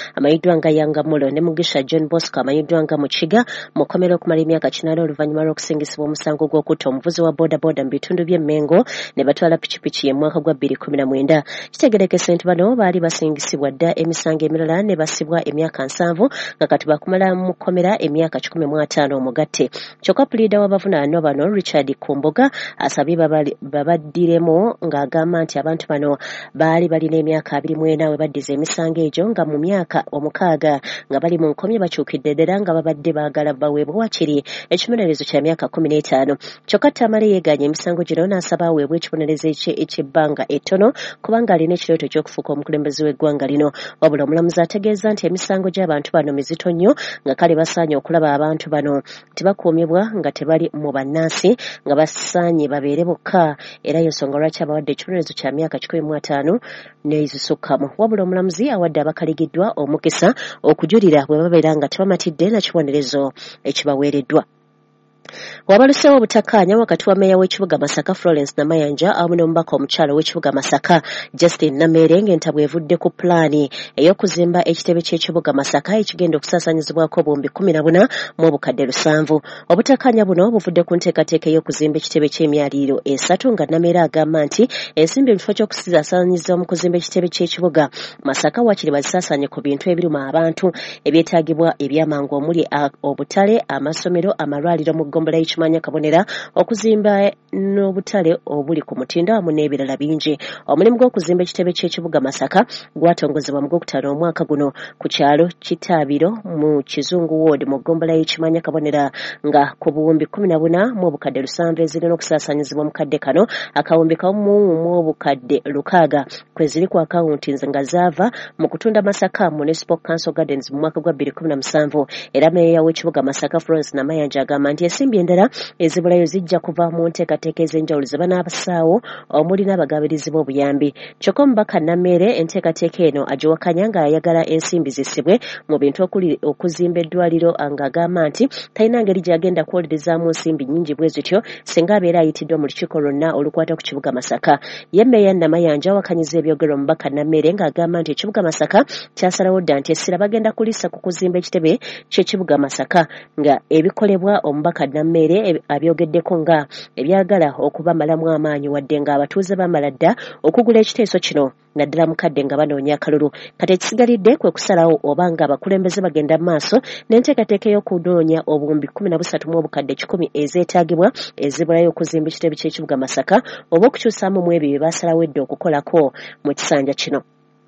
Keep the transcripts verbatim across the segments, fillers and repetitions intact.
amanyiddwa nga Yangamulo ne Mugisha John Bosco amanyiddwa nga Mukiga mu kkomera okumala emyaka kinaana oluvannyuma lw'okusingisibwa omusango gw'okutta omuvuzi wa boda boda mu bitundu by'e Mengo ne batwala pikipiki ye mwaka gwa bbiri kumi na mwenda. Kitegerekese nti bano baali basingisibwa dda emisango emirala ne basibwa emyaka nsanvu nga kati bakumala mu kkomera emyaka kikumi mu ataano omugatte. Kyokka puliida w'abavunaanwa bano Richard Kumboga asabye babaddiremu ng'agamba nti abantu bano baali balina emyaka abiri mu ena we baddiza emisango egyo nga mu myaka omukaaga nga bali mu nkomye bakyukidde ddala nga babadde baagala baweebwe wakiri ekibonerezo kya myaka kumi n'etaano. Kyokka Tamale yeeganye emisango gino n'asaba aweebwe ekibonerezo eky'ebbanga ettono kubanga alina ekirooto ky'okufuuka omukulembeze w'eggwanga lino. Wabula omulamuzi ategeeza nti emisango gy'abantu bano mizito nnyo nga kale basaanye okulaba abantu bano tebakuumibwa nga tebali mu bannansi nga basaanye babeere bokka era y'ensonga lwaki abawadde ekibonerezo kya myaka kikumi mu ataano n'ezisukkamu. Wabula omulamuzi awadde abakaligiddwa omukisa okujulira bwe babeera nga tebamatidde na kibonerezo ekibaweereddwa. Wabaluseewo obutakkaanya wakati wa meeya w'ekibuga Masaka Florence Namayanja awamu n'omubaka omukyala w'ekibuga Masaka Justin Nameere ng'entabwe evudde ku pulaani ey'okuzimba ekitebe ky'ekibuga Masaka ekigenda okusaasaanyizibwako obuwumbi kumi na buna mu obukadde lusanvu. Obutakkaanya buno buvudde ku nteekateeka ey'okuzimba ekitebe ky'emyaliriro esatu nga Nameere agamba nti ensimbi ebifo ky'okusaasaanyiza mu kuzimba ekitebe ky'ekibuga Masaka wakiri bazisaasaanye ku bintu ebiruma abantu ebyetaagibwa ebyamangu omuli obutale, amasomero, amalwaliro mu ggombolola y'Ekimanya Kabonera, okuzimba n'obutale obuli ku mutindo awamu n'ebirala bingi. Omulimu gw'okuzimba ekitebe ky'ekibuga Masaka gwatongozebwa mu gwokutaano omwaka guno ku kyalo Kitaabiro mu Kizungu Ward mu ggombolola y'Ekimanya Kabonera nga ku buwumbi kumi na buna mu obukadde lusanvu ezirina okusaasaanyizibwa mu kadde kano akawumbi kamu mu obukadde lukaaga kwe ziri ku akawunti nga zaava mu kutunda Masaka Municipal Council Gardens mu mwaka gwa bbiri kumi na musanvu. Era meeya w'ekibuga Masaka Florence Namayanja agamba nti ensimbi endala ezibulayo zijja kuva mu nteekateeka ez'enjawulo ze banaabasaawo omuli n'abagabirizi b'obuyambi. Kyokka omubaka Nameere enteekateeka eno agiwakanya ng'ayagala ensimbi zissibwe mu bintu okuli okuzimba eddwaliro ng'agamba nti talina ngeri gy'agenda kwolerezaamu nsimbi nnyingi bwe zityo singa abeera ayitiddwa mu lukiiko lwonna olukwata ku kibuga Masaka. Ye meeya Namayanja awakanyiza ebyogerwa omubaka Nameere ng'agamba nti ekibuga Masaka kyasalawo dda nti essira bagenda kulissa ku kuzimba ekitebe ky'ekibuga Masaka nga ebikolebwa omubaka Nameere abyogeddeko nga ebyagala okubamalamu amaanyi wadde nga abatuuze bamala dda okugula ekiteeso kino naddala mukadde nga banoonya akalulu. Kati ekisigalidde kwe kusalawo oba nga abakulembeze bagenda mu maaso n'enteekateeka y'okunoonya obuwumbi kumi na busatu mu obukadde kikumi ezeetaagibwa ezibulayo okuzimba ekitebe ky'ekibuga Masaka oba okukyusaamu mu ebyo bye baasalawo edda okukolako mu kisanja kino.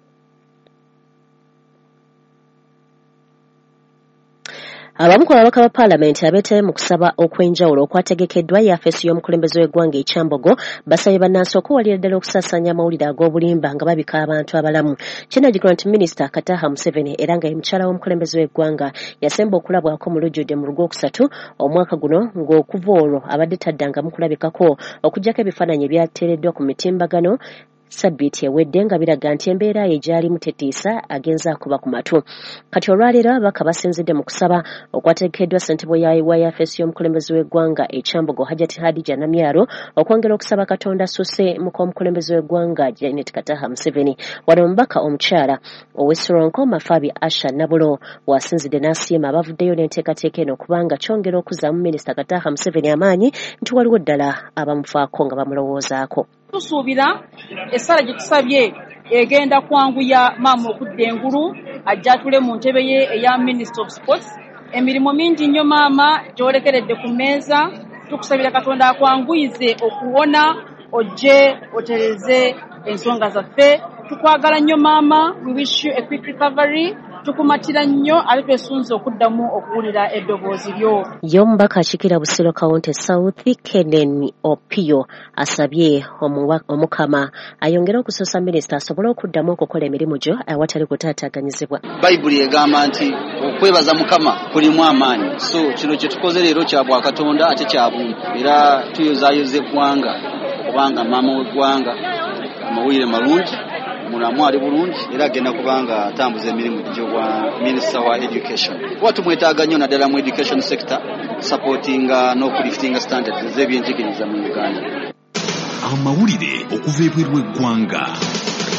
Abamu ku babaka ba Paalamenti abeetale mu kusaba okwenjawulo okwategekeddwa yaafeesi y'omukulembeze w'eggwanga e Kyambogo basabye bannansi okuwalira ddala okusaasaanya amawulire ag'obulimba nga babika abantu abalamu. Kinajjukirwa nti Minisita Kataha Museveni era nga ye mukyala w'omukulembeze w'eggwanga yasemba okulabwako mu lujjudde mu Lwokubiri omwaka guno ng'okuva olwo abadde taddangamu kulabikako okuggyako ebifaananyi ebyateereddwa ku mitimbagano Sabbiiti ewedde nga biraga nti embeera ye gyali mutetiisa agenza akuba ku matu. Kati olwaleero ababaka basinzidde mu kusaba okwategekeddwa ssentebe wa yaafeesi y'omukulembeze w'eggwanga e Kyambogo Hajati Hadija Namyaro okwongera okusaba Katonda asusse mu k'omukulembeze w'eggwanga Janet Kataha Museveni. Wano omubaka omukyala ow'Essironko Mafabi Asha Nabulo wasinzidde n'asiima abavuddeyo n'enteekateeka eno kubanga kyongera okuzzaamu Minisita Kataha Museveni amaanyi nti waliwo ddala abamufaako nga bamulowoozaako. Tusuubira essala gye tusabye egenda kwanguya maama okudda engulu ajja atule mu ntebe ye eya Minister of Sports. Emirimu mingi nnyo maama gy'olekeredde ku mmeeza, tukusabira Katonda akwanguyize okuwona ojje otereze ensonga zaffe. Tukwagala nnyo maama, we wish you a quick recovery. Tukumatira nnyo ate twesunze okuddamu okuwulira eddoboozi lyo. Ye omubaka akiikira Busiro County South Kenen Opio asabye omukama ayongere okusosa minisita asobole okuddamu okukola emirimu gyo awatali kutaataaganyizibwa. Bayibuli egamba nti okwebaza mukama kulimu amaanyi. So kino kye tukoze leero kya bwa Katonda ate kya buntu. Era tuyozaayoza eggwanga kubanga maama w'eggwanga amawulire malungi mulamu ali bulungi era agenda kubanga atambuza emirimu gy'obwa Minister wa Education. Watu mwetaaga nnyo naddala mu education sector supportinga n'okuliftinga standards z'ebyenjigiriza mu Uganda. Amawulire okuva ebweru w'eggwanga.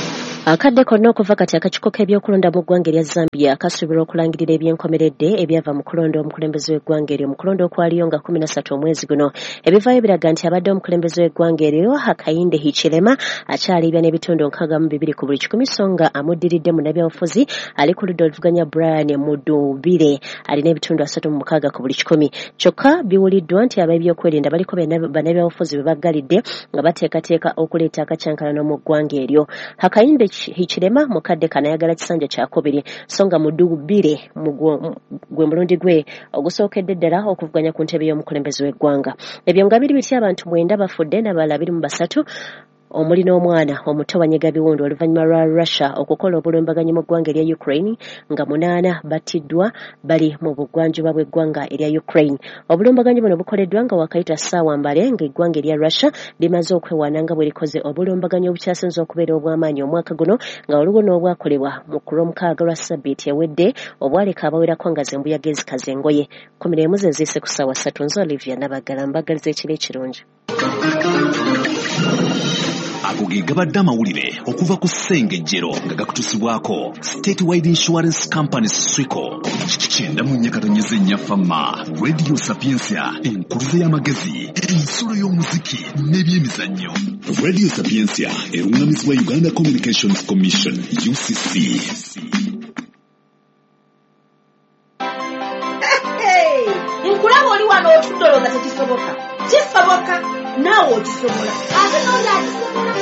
akadde konna okuva kati akakiiko k'ebyokulonda mu ggwanga erya Zambia kasuubirwa okulangirira ebyenkomeredde ebyava mu kulonda omukulembeze w'eggwanga eryo mu kulonda okwaliyo nga kumi na ssatu omwezi guno. Ebivaayo biraga nti abadde omukulembeze w'eggwanga eryo Hakainde Hichilema akyalibya n'ebitundu nkaaga mu bibiri ku buli kikumi so nga amuddiridde munnabyabufuzi ali ku ludda oluvuganya Brian Mudubire alina ebitundu asatu mu mukaaga ku buli kikumi. Kyokka biwuliddwa nti ab'ebyokwerinda baliko bannabyabufuzi be baggalidde nga bateekateeka okuleeta akacyankalano mu ggwanga eryo. Hakainde Hichilema mukadde kanayagala kisanja kyakubiri so nga Mudubire gwe mulundi gwe ogusookedde ddala okuvuganya ku ntebe y'omukulembeze w'eggwanga. Ebyo nga biri bitya abantu mwenda bafudde n'abalala abiri mu basatu omuli n'omwana omuto wanyega biwundu oluvannyuma lwa Russia okukola obulumbaganyi mu ggwanga erya Ukraine nga munaana battiddwa bali mu bugwanjuba bw'eggwanga erya Ukraine. Obulumbaganyi buno bukoleddwa nga wakayita ssaawa mbale nga eggwanga erya Russia limaze okwewaana nga bwe likoze obulumbaganyi obukyasinze okubeera obw'amaanyi omwaka guno nga waliwo n'obwakolebwa mu kulwomukaaga lwa sabbiiti ewedde obwaleka abawerako nga zembuyaga ezikaze engoye. kumi n'emu ze ziise ku ssaawa ssatu. Nze Olivia Nabagala mbagaliza ekiro ekirungi. Ago ge gabadde amawulire okuva ku Ssengejjero nga gakutusibwako State Wide Insurance Company Swico kyenda mu nyakatonyeze nnyafama Radio Sapiensia enkuluze y'amagezi ensulo y'omuziki n'ebyemizannyo. Radio Sapiensia erungamizibwa Uganda Communications Commission U C C. Nkulaba oli wano otudoloza tekisoboka kisoboka naawe okisobola ate n'oli akisobola.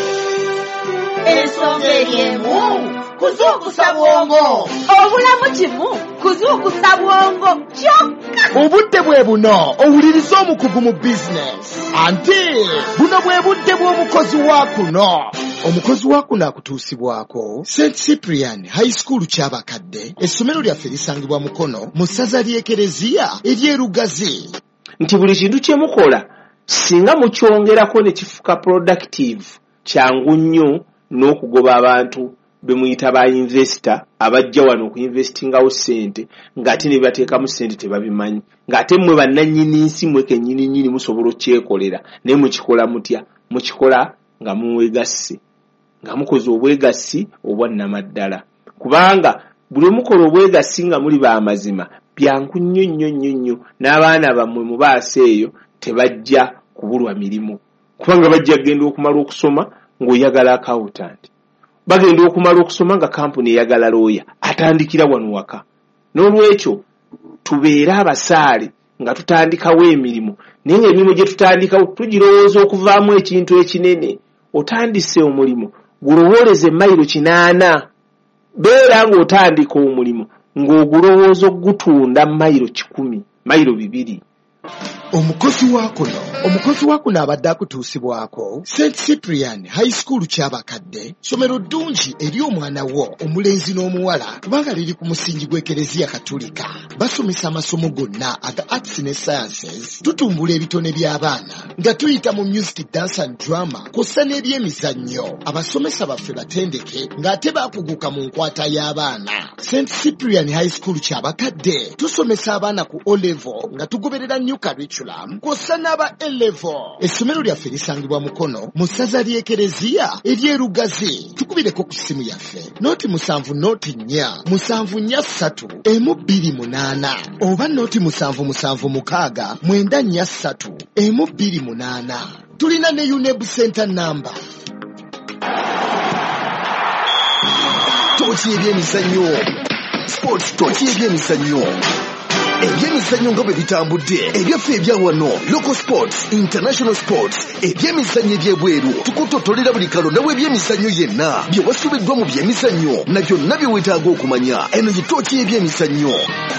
Ensonga eriemu kuzuukusa bwongo, obulamu kimu kuzuukusa bwongo kyokka. Obudde bwe buno owuliriza omukugu mu bizinesi ate buno bwe budde bw'omukozi wa kuno. Omukozi wa kuno akutuusibwako Saint Cyprian High School ky'abakadde. Essomero lyaffe lisangibwa Mukono mu ssaza ly'Ekereziya ery'Erugazi. Nti buli kintu kye mukola singa mukyongerako ne kifuka productive kyangu nnyo n'okugoba abantu be muyita ba investor abajja wano okuinvestingawo ssente ng'ate ne bateekamu ssente tebabimanyi ng'ate mmwe bannannyini nsi mmwe kennyini nnyini musobola okyekolera naye mukikola mutya? Mukikola nga muwegasse, nga mukoze obwegassi obwannamaddala, kubanga buli mukola obwegassi nga muli b'amazima byangu nnyo nnyo nnyo nnyo n'abaana bammwe mubaase eyo tebajja kubulwa mirimu, kubanga bajja kugenda okumala okusoma ng'oyagala accountant, bagenda okumala okusoma nga kampuni eyagala looya, atandikira wano waka. N'olwekyo tubeere abasaale nga tutandikawo emirimu, naye ng'emirimu gye tutandikawo tugirowooza okuvaamu ekintu ekinene. Otandise omulimu gulowooleze mayiro kinaana, beera ng'otandika omulimu ng'ogulowooza okugutunda mayiro kikumi, mayiro bibiri. Omukozi wa kuno omukozi wa kuno abadde akutuusibwako Saint Cyprian High School ky'abakadde, somero ddungi eri omwana wo omulenzi n'omuwala kubanga liri ku musingi gw'Ekereziya Katolika. Basomesa amasomo gonna aga arts ne sciences, tutumbula ebitone by'abaana nga tuyita mu music, dance and drama kosa n'ebyemizannyo. Abasomesa baffe batendeke ng'ate baakuguka mu nkwata y'abaana. Saint Cyprian High School ky'abakadde tusomesa abaana ku O level nga tugoberera new curriculum kosa n'aba A level. Essomero lyaffe lisangibwa Mukono mu ssaza ly'Ekereziya ery'Erugazi. Tukubireko ku ssimu yaffe nooti musanvu nooti nnya musanvu nnya ssatu emu bbiri munaana oba nooti musanvu musanvu mukaaga mwenda nnya ssatu emu bbiri munaana. Tulina ne U N E B center number. Tochi ebyemizannyo sports, tochi ebyemizannyo ebyemizannyo nga bwe bitambudde ebyaffe ebya wano local sports, international sports, ebyemizannyo ebyebweru tukutotolera buli kalonda w'ebyemizannyo yenna bye wasubiddwa mu byemizannyo na byonna bye weetaaga okumanya. Eno ye tooki y'ebyemizannyo.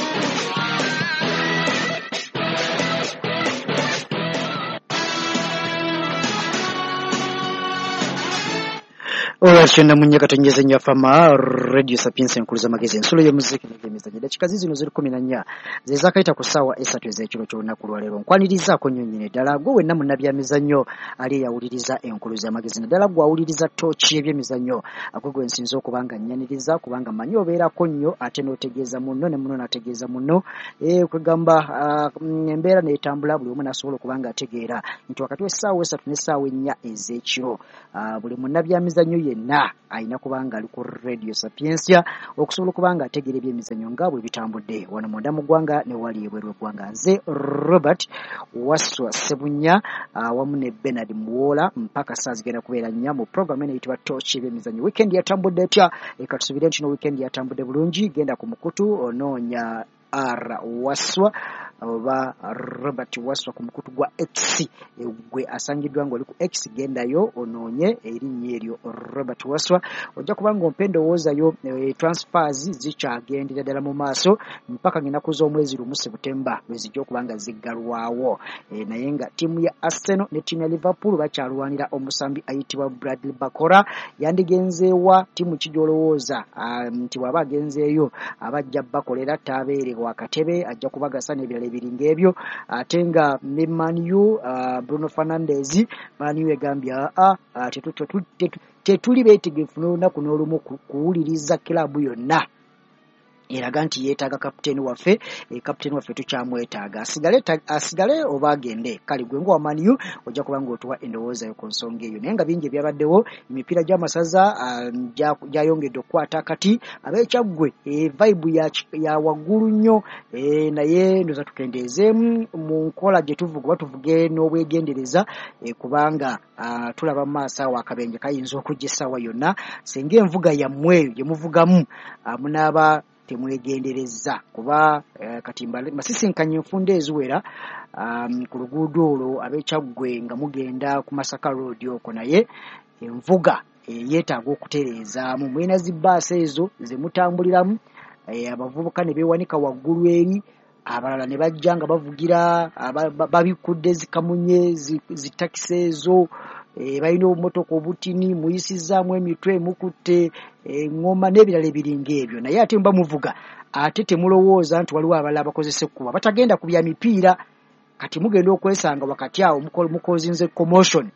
Olwakyo munye katonyeze nnyo afama Radio Sapiensia enkuluza magezi ensulo y'omuziki n'ebyemizannyo. Dakika zino ziri kumi na nnya ze zaakayita ku ssaawa esatu ez'ekiro ky'olunaku lwa leero. Nkwanirizaako nnyo nnyini ddala gwe wenna munnabyamizannyo ali eyawuliriza enkuluza y'amagezi naddala gwe awuliriza ttooki y'ebyemizannyo agwe gwe nsinza okuba nga nnyaniriza kubanga manyi obeerako nnyo ate n'otegeeza munno ne munno n'ategeeza munno. Eh, kwegamba embeera n'etambula buli omu n'asobola okuba nga ategeera nti wakati w'essaawa esatu n'essaawa ennya ez'ekiro buli munnabyamizannyo yenna ayina kubanga ali ku Radio Sapiensia okusobola kubanga ategeera ebyemizannyo nga bwe bitambudde wano munda mu ggwanga ne wali ebweru eggwanga. Nze Robert Waswa Sebunya awamu ne Bernard Muwola mpaka saa zigenda kubeera nnya mu program eno eyitibwa Torch ebyemizannyo. Weekend yatambudde etya? Eka tusubire nti no weekend yatambudde bulungi. Genda ku mukutu onoonya R Waswa oba Robert Waswa ku mukutu gwa X gwe asangiddwa ng'oli ku X. Gendayo onoonye erinnya eryo Robert Waswa. Ojja kubanga ompendowoozayo e, transfers zikyagendera ddala mu maaso mpaka ng'ennaku z'omwezi lumu September lwe zijja okubanga ziggalwawo. E, naye nga ttiimu ya Arsenal ne ttiimu ya Liverpool bakyalwanira omusambi ayitibwa Bradley Bakora. Yandigenzeewa ttiimu kijolowooza nti um, bw'aba agenzeeyo abajja bakolera tabeere wakatebe ajja kubagasa n'ebirala ebiringa ebyo. Ate nga ne Man U uh, Bruno Fernandes Man U egambya a tetuli beetegefu n'olunaku n'olumu kuwuliriza kilabu yonna eraga nti yeetaaga kapiteeni waffe. E, kapiteeni waffe tukyamwetaaga asigale asigale oba agende. Kale gwe ng'owa Man U ojja kuba ng'otuwa endowooza yo ku nsonga eyo. Naye nga bingi ebyabaddewo emipiira gy'amasaza um, gyayongedde okukwata akati ab'ekyaggwe e, vibe ya, ya waggulu nnyo e, naye ndoza tukendeezeemu mu nkola gye tuvuga oba tuvuge n'obwegendereza e, kubanga uh, tulaba mu maaso awo akabenje kayinza okujja essaawa yonna singa envuga yammwe eyo gye muvugamu uh, munaaba temwegendereza kuba uh, kati masisinkanye enfunda eziwera um, ku luguudo olwo ab'ekyaggwe nga mugenda ku Masaka Road okwo naye envuga e, yeetaaga okutereezaamu. Mulina zibbaasa ezo ze mutambuliramu e, abavubuka ne beewanika waggulu eri abalala ne bajja nga bavugira babikudde zikamunye zitakisi ezo e, balina obumotoka obutini muyisizaamu emitwe mukutte eŋŋoma n'ebirala ebiringa ebyo. Naye ate mba muvuga ate temulowooza nti waliwo abalala bakozesa ekkuba batagenda ku bya mipiira kati mugenda okwesanga wakati awo mukozinze commotion.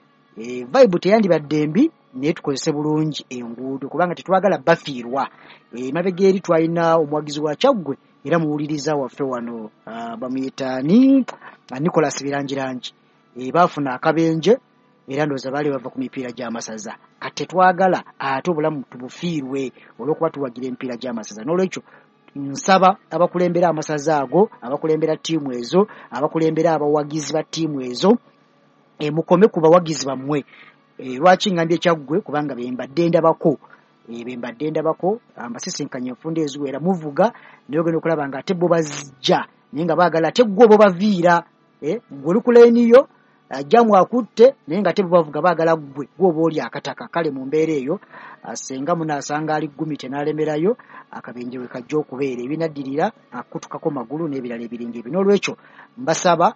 E, vibe teyandibadde mbi naye tukozese bulungi enguudo kubanga tetwagala bafiirwa. E, mabega eri twalina omuwagizi wa Kyaggwe era muwuliriza waffe wano uh, bamuyitaani uh, Nicholas Birangirangi e, baafuna akabenje era ndowooza baali bava ku mipiira gy'amasaza. Kati tetwagala ate obulamu tubufiirwe olw'okuba tuwagira emipiira gy'amasaza. N'olwekyo nsaba abakulembera amasaza ago abakulembera ttiimu ezo abakulembera abawagizi ba ttiimu ezo e, mukome ku bawagizi bammwe. E, lwaki ngambye Kyaggwe kubanga bembadde ndabako e, bembadde ndabako ambasisinkanye enfunda eziwera muvuga naye ogenda okulaba nga ate bo bazijja naye nga baagala ate gwe bo baviira e, gw'oli ku leeniyo ajjamu akutte naye nga ate bo bavuga baagala ggwe gwoba oli akataka. Kale mu mbeera eyo senga munaasanga ali ggumite n'alemerayo akabenje we kajja okubeera ebinaddirira akutukako magulu n'ebirala ebiringa ebyo. N'olwekyo mbasaba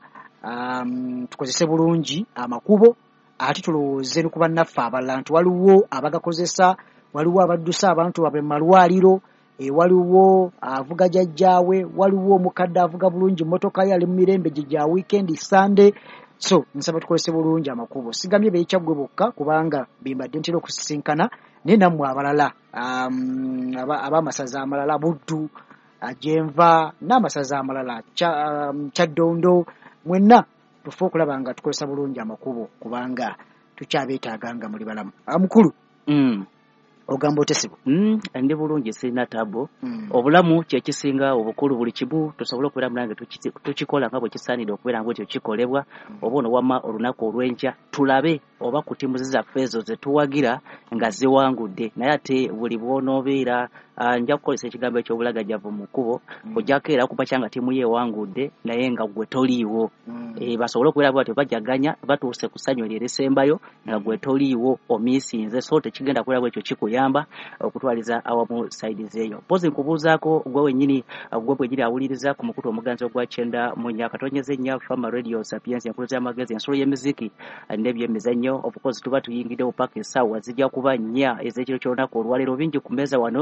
um, tukozese bulungi amakubo ate tulowooze ne ku bannaffe abalala nti waliwo abagakozesa waliwo abaddusa abantu babe malwaliro e, waliwo avuga jajjaawe waliwo omukadde avuga bulungi mmotoka ye ali mu mirembe gye gya weekend Sunday. So nsaba tukozese bulungi amakubo sigamye beekyaggwe bokka kubanga bimbadde ntera okusisinkana naye nammwe abalala um, ab'amasaza amalala Buddu Ajenva n'amasaza amalala Kyaddondo um, mwenna tufe okulaba nga tukozesa bulungi amakubo kubanga tukyabeetaaga nga muli balamu. Amukulu mm. ogamba otesibo mm, ndi bulungi sirina tabo mm. obulamu kyekisinga obukulu buli kibu tusobola okubeera mulange tukikola nga bwe kisaanidde okubeera nga ekyo kikolebwa oba ono wamma olunaku olw'enkya tulabe oba ku ttiimu zaffe ezo ze tuwagira nga ziwangudde. Naye ate buli bw'onoobeera uh, nja kukozesa ekigambo eky'obulagajjavu mu kkubo mm. ojjako era kuba kyanga ttiimu ye ewangudde naye nga gwe toliiwo mm. e, basobole okubeera bwatyo bajaganya batuuse ku ssanyu eryo erisembayo nga gwe toliiwo omiisinze so tekigenda kubeera bwekyo kikuyamba okutwaliza awamu saidiz eyo. Mpozi nkubuuzaako gwe wennyini gwe bwegiri awuliriza ku mukutu omuganzi ogwa kyenda mu nnya katonyeze nnya Fama Radio Sapiensi enkuluza y'amagezi ensolo y'emiziki n'ebyemizannyo of course tuba tuyingiddewo paka essaawa zijja kuba nnya ez'ekiro ky'olunaku olwaleero bingi ku mmeeza wano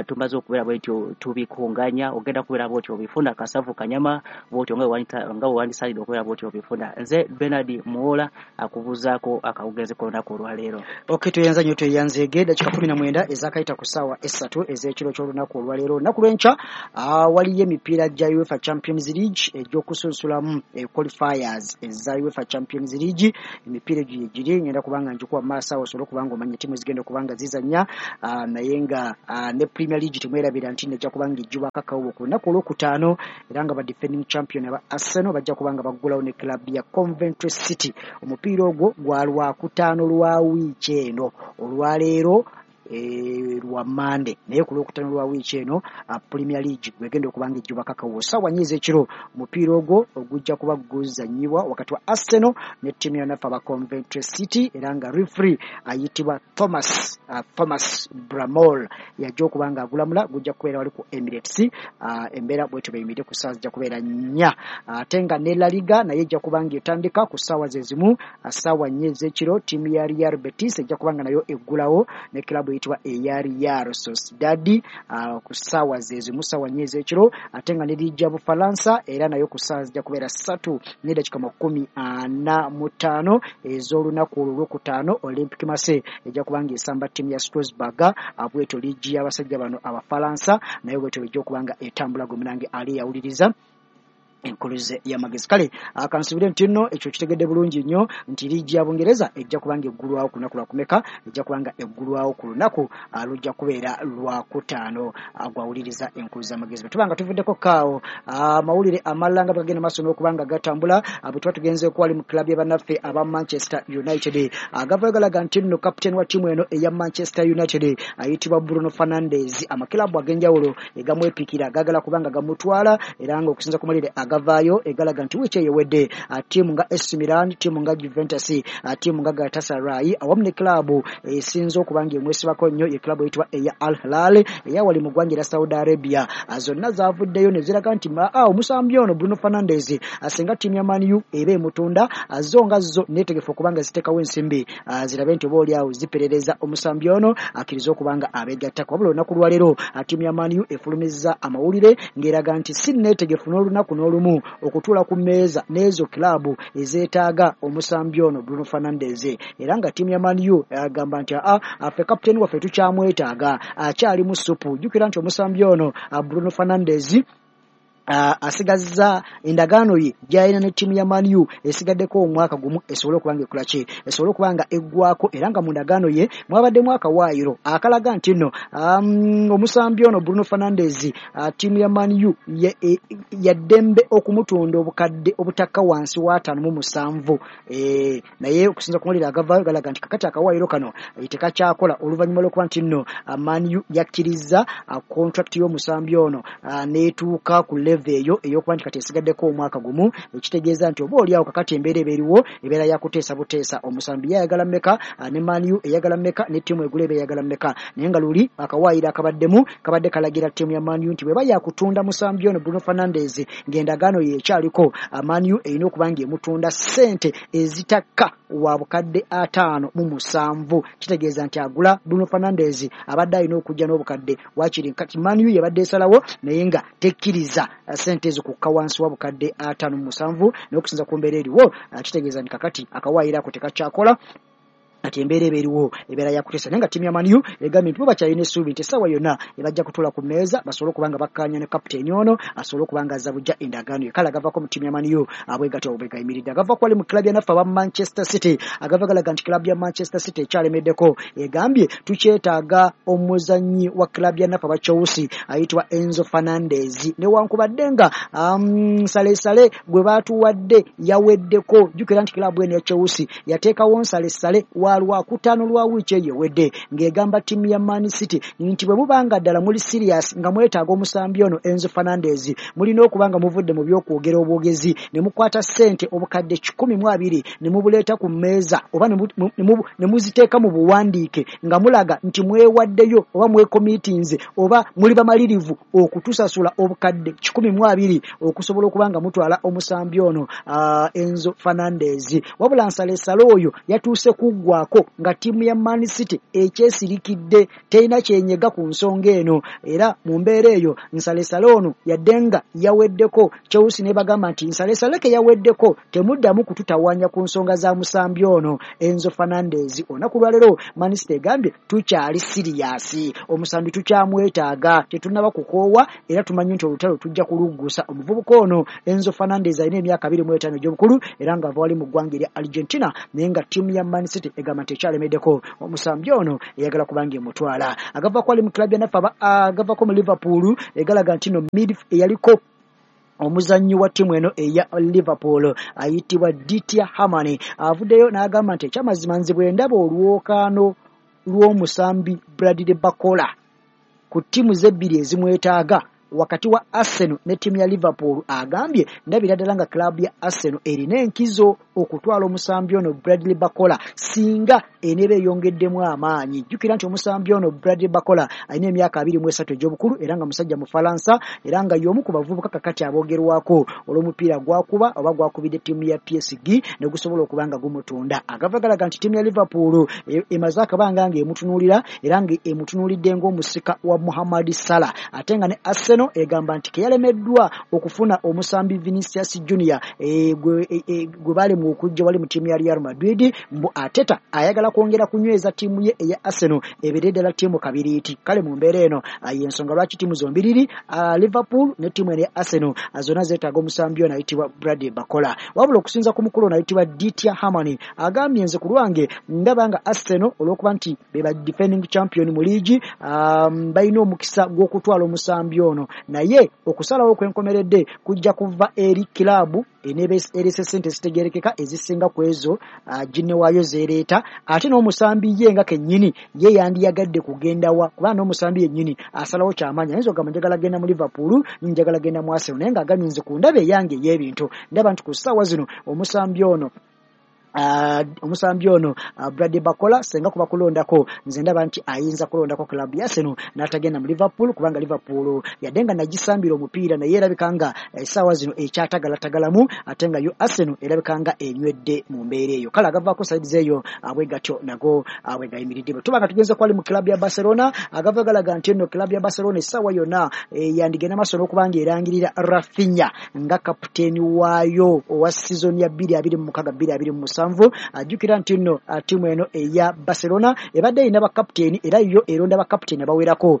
nga tumaze okubeera bwetyo tubikunganya ogenda kubeera bwotyo obifuna Kasavu Kanyama bwotyo nga nga wandisalidde okubeera bwotyo obifuna. Nze Bernard Muwola akubuzaako akawugezi k'olunaku olwaleero. Okay, tuyenza nnyo tweyanzeege dakika kumi na mwenda ezakayita ku ssaawa essatu ez'ekiro ky'olunaku olwaleero. Olunaku lw'enkya waliyo emipiira gya UEFA Champions League egy'okusunsulamu qualifiers eza UEFA Champions League. Emipiira egyo giri ngenda kubanga njikuwa maaso osobola okubanga omanya ttiimu zigenda okubanga zizannya naye nga ne Premier League temwerabira nti nejja kubanga ejjuba kakaawo ku lunaku olwokutaano era nga ba defending champion aba Arsenal bajja kubanga baggulawo ne club ya Coventry City. Omupiira ogwo gwa lwakutaano lwa wiiki eno. Olwaleero e lwa Monday naye ku lwokutaano lwa wiiki eno uh, Premier League gwegenda okubanga ejjuba kakaawo ssaawa nnya ez'ekiro. Omupiira ogwo ogujja kuba guzannyibwa wakati wa Arsenal ne ttiimu ya nafa ba Coventry City era nga referee ayitibwa Thomas uh, Thomas Bramall yajja okubanga agulamula. Gujja kubeera wali ku Emirates. uh, embeera bwetyo beyimiridde ku ssaawa zijja kubeera nnya ate uh, nga ne La Liga naye ejja kubanga etandika ku ssaawa ze zimu ssaawa nnya ez'ekiro. Ttiimu ya Real Betis ejja kubanga nayo eggulawo ne kilabu eyitibwa eya Real Sociedad uh, ku ssaawa ze zimu ssaawa nnya ez'ekiro. Ate nga ne Liga Bufalansa era nayo ku ssaawa zijja kubeera ssatu n'eddakiika makumi ana mu ttaano ez'olunaku olwo olwokutaano. Olympique Marseille ejja kubanga esamba ttiimu ya Strasbourg. Bwetyo liigi y'abasajja bano Abafalansa naye bwetyo ejja okubanga etambula Gomunange ali yawuliriza enkuluze y'amagezi. Kale akansubire nti nno ekyo kitegedde bulungi nnyo nti liigi ya Bungereza ejja kubanga eggulwawo ku lunaku lwakumeka ejja kubanga eggulwawo ku lunaku lujja kubeera lwakutaano. Gwawuliriza enkuluze y'amagezi. Tubanga tuvuddeko kaawo amawulire amalala nga bagenda maaso n'okubanga gatambula bwe tuba tugenze kwali mu klabu y'abannaffe aba Manchester United. Agava galaga nti nno kapiteeni wa ttiimu eno eya Manchester United ayitibwa Bruno Fernandes amakilabu ag'enjawulo egamwepikira agagala kubanga gamutwala era nga okusinza ku malire agavaayo egalaga nti wiiki eyewedde ttiimu nga A C Milan, ttiimu nga Juventus, ttiimu nga Galatasaray awamu ne kilabu esinza okubanga emwesibako nnyo ye kilabu eyitibwa eya Al Hilal eyawali mu ggwanga erya Saudi Arabia. Zonna zaavuddeyo ne ziraga nti omusambi ono Bruno Fernandes asinga ttiimu ya Man U eba emutunda zo nga zo neetegefu okubanga ziteekawo ensimbi zirabe nti oba oliawo ziperereza omusambi ono akkiriza okubanga abeegattako. Wabula olunaku lwaleero ttiimu ya Man U efulumizza amawulire ng'eraga nti si neetegefu n'olunaku n'olumu okutuula ku mmeeza n'ezo kilabu ezeetaaga omusambi ono Bruno Fernandes era nga ttiimu ya Man U agamba nti affe kapiteeni waffe tukyamwetaaga akyali mu supu. Jjukira nti omusambi ono Bruno Fernandes Uh, asigazza endagaano ye gy'alina ne ttiimu ya Man U esigaddeko omwaka gumu esobole okubanga ekola ki esobole okubanga eggwako era nga mu ndagaano ye mwabaddemu akawaayiro akalaga nti nno um, omusambi ono Bruno Fernandes uh, ttiimu ya Man U yaddembe okumutunda obukadde obutakka wansi wa ataano mu musanvu e, naye okusinza ku mawulire agavaayo galaga nti kakati akawaayiro kano tekakyakola oluvannyuma lw'okuba nti nno uh, Man U yakkiriza uh, contract y'omusambi ono uh, n'etuuka ku level eyo eyokuba nti kati esigaddeko omwaka gumu ekitegeeza nti oba oliawo kakati embeera eberiwo ebeera yakuteesa buteesa omusambi yayagala mmeka ne Man U eyagala mmeka ne ttiimu egula eba eyagala mmeka naye nga luli akawaayiro akabaddemu kabadde kalagira ttiimu ya Man U nti bweba yakutunda musambi ono Bruno Fernandes ng'endagaano ye ekyaliko Man U erina okuba ng'emutunda ssente ezitakka wa bukadde ataano mu musanvu. Kitegeeza nti agula Bruno Fernandes abadde alina okujja n'obukadde wakiri kati Man U yabadde esalawo naye nga tekkiriza sente ezo kukka wansi wa bukadde ataano mu musanvu n'okusinza ku mbeera eriwo kitegeeza nti kakati akawaayiro ako tekakyakola ati embeera eberiwo ebeera yakuteesa naye nga ttiimu ya Man U egambye nti bo bakyalina essuubi nti essaawa yonna ebajja kutuula ku mmeeza basobole okubanga bakkaanya ne kapiteeni ono asobole okubanga azza bujja endagaano ye. Kale agavako mu ttiimu ya Man U abwegatyo obwegayimiridde agava kwali mu kilabu ya naffe aba Manchester City agava galaga nti kilabu ya Manchester City ekyalemeddeko egambye tukyetaaga omuzannyi wa kilabu ya naffe aba Chelsea ayitibwa Enzo Fernandez newankubadde nga um, salesale gwe baatuwadde yaweddeko. Jjukira nti kilabu eno ya Chelsea yateekawo nsalesale lwakutaano lwa wiiki eyo ewedde ng'egamba ttiimu ya Man City nti bwe mubanga ddala muli serious nga mwetaaga omusambi ono Enzo Fernandez mulina okubanga muvudde mu by'okwogera obwogezi ne mukwata ssente obukadde kikumi mu abiri ne mubuleeta ku mmeeza oba ne muziteeka mu buwandiike nga mulaga nti mwewaddeyo oba mwekomitinze oba muli bamalirivu okutusasula obukadde kikumi mu abiri okusobola okubanga mutwala omusambi ono uh, Enzo Fernandez. Wabula nsalesala oyo yatuuse kuggwa okubaako nga ttiimu ya Man City ekyesirikidde terina kyenyega ku nsonga eno era mu mbeera eyo nsalesale ono yadde nga yaweddeko Chelsea ne bagamba nti nsalesaleke yaweddeko temuddamu kututawaanya ku nsonga za musambi ono Enzo Fernandez. Olunaku lwa leero Man City egambye tukyali siriyasi, omusambi tukyamwetaaga, tetunnaba kukoowa era tumanyi nti olutalo tujja kuluggusa. Omuvubuka ono Enzo Fernandez alina emyaka abiri mu etaano egy'obukulu era nga ava wali mu ggwanga erya Argentina naye nga ttiimu ya Man City egamba nti ekyalemeddeko omusambi ono eyagala kubanga emutwala. Agavako ali mu klabu ya Nafa agavako mu Liverpool egalaga nti no mid eyaliko omuzannyi wa ttiimu eno eya Liverpool ayitibwa Ditia Hamani avuddeyo n'agamba nti ekyamazima nze bwe ndaba olwokaano lw'omusambi Bradley Bakola ku ttiimu z'ebbiri ezimwetaaga wakati wa Arsenal ne ttiimu ya Liverpool, agambye ndabira ddala nga klabu ya Arsenal erina enkizo okutwala omusambi ono Bradley Bakola singa enebe eyongeddemu amaanyi. Jjukira nti omusambi ono Bradley Bakola alina emyaka abiri mu esatu egy'obukulu era nga musajja mu Falansa era nga y'omu ku bavubuka kakati aboogerwako olw'omupiira gwakuba oba gwakubidde ttiimu ya P S G ne gusobola okuba nga gumutunda. Agavagalaga nti ttiimu ya Liverpool emaze akabanga nga emutunuulira era nga emutunuulidde ng'omusika wa Mohamed Salah ate nga ne Arsenal egamba nti keyalemeddwa okufuna omusambi Vinicius Junior e, gwe, e, e, gwe bali mu okujja wali mu ttiimu ya Real Madrid. Mbu Ateta ayagala kwongera kunyweza ttiimu ye eya Arsenal ebeere ddala ttiimu kabiriiti. Kale mu mbeera eno y'ensonga lwaki ttiimu zombiriri uh, Liverpool ne ttiimu eno ya Arsenal zonna zeetaaga omusambi ono ayitibwa Bradley Bakola. Wabula okusinza ku mukulu ono ayitibwa Ditia Hamani agambye nze ku lwange ndaba nga Arsenal olw'okuba nti be ba defending champion mu liigi um, balina omukisa gw'okutwala omusambi ono naye okusalawo kwenkomeredde kujja kuva eri kilabu enebe erese sente zitegerekeka ezisinga ku ezo uh, ginne waayo zereeta ate n'omusambi ye nga kennyini ye yandiyagadde kugenda wa kubanga n'omusambi yennyini asalawo kyamanya ayinza okugamba njagala genda mu Liverpool njagala genda mu Arsenal naye ng'agambye nze ku ndaba eyange ey'ebintu ndaba nti ku ssaawa zino omusambi ono Uh, omusambi ono uh, Bradley Bakola senga kuba kulondako nze ndaba nti ayinza kulondako klabu ya Arsenal n'atagenda mu Liverpool kubanga Liverpool yadenga nagisambira omupiira naye erabika nga essaawa zino ekyatagalatagalamu ate nga yo Arsenal erabika nga enywedde mu mbeera eyo. Kale agavaako sides eyo abwegatyo nago abwegayimiridde bwe tuba nga tugenze kwali mu klabu ya Barcelona agavagalaga nti eno klabu ya Barcelona essaawa yonna e, yandigenda maaso n'okubanga erangirira Rafinha nga kapiteeni waayo owa season ya bbiri abiri mu mukaaga bbiri abiri mu musanvu. Ajjukira nti nno ttiimu eno eya Barcelona ebadde erina bakapiteeni era yo eronda bakapiteeni abawerako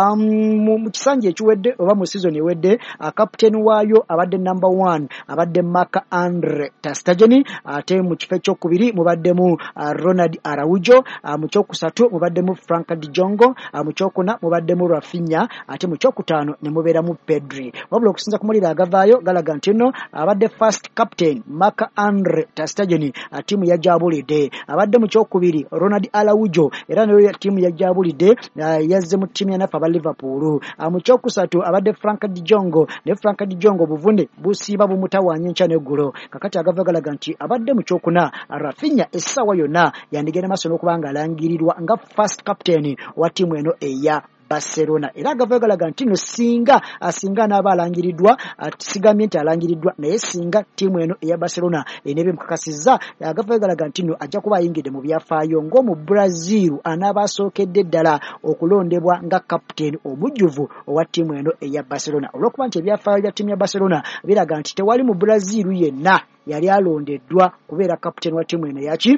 um, mu kisanja ekiwedde oba mu season ewedde kapiteeni waayo abadde number one abadde Marc Andre ter Stegen ate mu kifo ekyokubiri mubaddemu uh, Ronald Araujo uh, mu kyokusatu mubaddemu Frank de Jong uh, mu kyokuna mubaddemu Rafinha ate mu kyokutaano ne mubeeramu Pedri. Wabula okusinza ku mulira agavaayo galaga nti nno abadde first captain Marc Andre ter Stegen tiimu yajabulidde abadde mu kyokubiri Ronald Araujo era nayo tiimu yajabulidde uh, yazze mu tiimu ya Nafa ba Liverpool uh, mu kyokusatu abadde Frank de Jong ne Frank de Jong obuvunde busiiba bumutawaanya enkya n'eggulo kakati agavagalaga nti abadde mu kyokuna Rafinha essaawa yonna yandigenda maaso n'okubanga alangirirwa nga first captain wa tiimu eno eya Barcelona era agavagalaga nti no singa asinga n'aba alangiriddwa sigambye nti alangiriddwa naye singa ttiimu eno eya Barcelona enebe mukakasizza agavagalaga nti no ajja kuba ayingidde mu byafaayo ng'omu Brazil anaaba asookedde ddala okulondebwa nga kapiteeni omujjuvu owa ttiimu eno eya Barcelona olw'okuba nti ebyafaayo bya ttiimu ya Barcelona biraga nti tewali mu Brazil yenna yali alondeddwa kubeera kapiteeni wa ttiimu eno yaki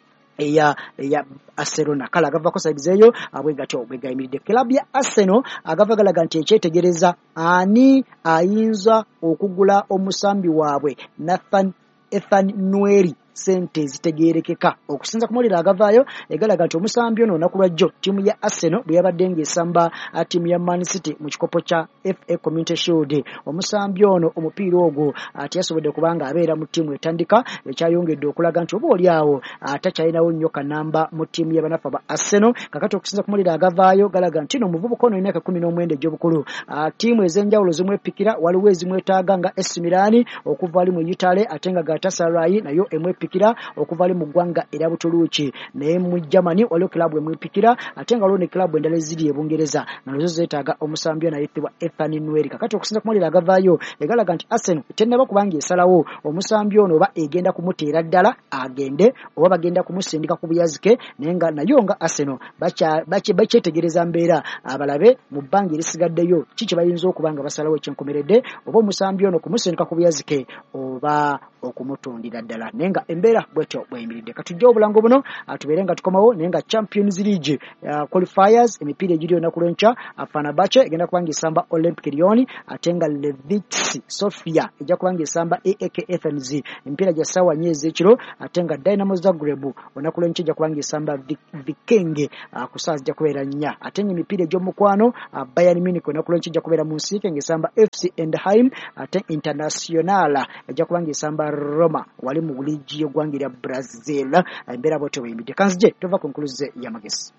eya eya Barcelona. Kale agavako sides eyo abwegatyo obwegayimiridde klabu ya Arsenal agavagalaga nti ekyetegereza ani ayinza okugula omusambi waabwe Nathan Ethan Nweri sente zitegerekeka okusinza ku mulira agavaayo egalaga nti omusambi ono olunaku lwajjo ttiimu ya Arsenal bwe yabadde ng'esamba ttiimu ya Man City mu kikopo kya F A Community Shield omusambi ono omupiira ogwo ati yasobodde kubanga abeera mu ttiimu etandika ekyayongedde okulaga nti oba oliawo atakyalinawo nnyo kanamba mu ttiimu y'abanafa ba Arsenal kakati okusinza ku mulira agavaayo galaga nti n'omuvubuka ono emyaka kkumi n'omwenda egy'obukulu ttiimu ez'enjawulo zimwepikira waliwo ezimwetaaga nga A S Milan okuva ali mu Italy ate nga Galatasaray nayo emwepikira emwipikira okuva ali mu ggwanga era Butuluki naye mu Germany waliwo kilabu emwipikira ate nga waliwo ne kilabu endala eziri e Bungereza nga nazo zeetaaga omusambi ono ayitibwa Ethan Nweri. Kakati okusinza ku malira agavaayo egalaga nti Arsenal tennaba kubanga esalawo omusambi ono oba egenda kumuteera ddala agende oba bagenda kumusindika ku buyazike naye nga nayo nga Arsenal bakyetegereza mbeera abalabe mu bbanga erisigaddeyo kiki bayinza okuba nga basalawo ekyenkomeredde oba omusambi ono kumusindika ku buyazike oba okumutundira ddala naye nga embeera bwetyo bweyimiridde. Katujja obulango buno atubeere nga tukomawo naye nga Champions League uh, qualifiers emipiira egiri olunaku lw'enkya Fenerbahce egenda kubanga esamba Olympic Lyon ate nga Levski Sofia ejja kubanga esamba A A K Athens emipiira gya ssaawa nnya ez'ekiro ate nga Dynamo Zagreb olunaku lw'enkya ejja kubanga esamba Vikenge uh, ku ssaawa zijja kubeera nnya ate nga emipiira egy'omukwano uh, Bayern Munich olunaku lw'enkya ejja kubeera mu Nsiike ng'esamba F C Eindhoven ate Internacional ejja kubanga esamba Roma wali mu ligi y'eggwanga erya Brazil. Embeera bwetyo bweyimiridde. Kanzije tuva ku nkuluze y'amagezi.